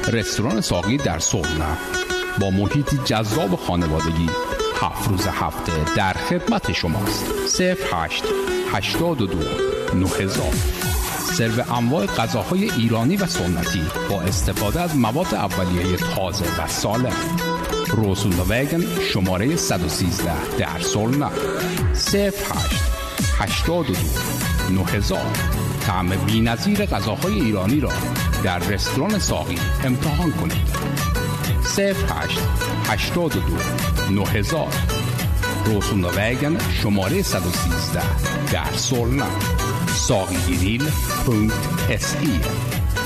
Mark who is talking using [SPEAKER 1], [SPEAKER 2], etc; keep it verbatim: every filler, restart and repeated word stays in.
[SPEAKER 1] رستوران ساقی در سرنا با محیطی جذاب خانوادگی هفت روز هفته در خدمت شماست. صفر هشت هشتاد و دو نه هزار. سرو انواع غذاهای ایرانی و سنتی با استفاده از مواد اولیه تازه و سالم. روزون وگن شماره صد و سیزده در سرنا. صفر هشت هشتاد و دو نه هزار. طعم بی‌نظیر غذاهای ایرانی را در رستوران ساقی امتحان کنید. صفر هشت هشتاد و دو نه هزار. روزون وگن شماره صد و سیزده در سرنا. ساقی گریل پونکت اس ای